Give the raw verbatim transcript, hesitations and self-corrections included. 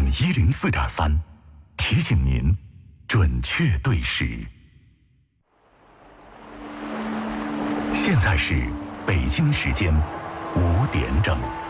一零四点三，提醒您准确对时。现在是北京时间五点整。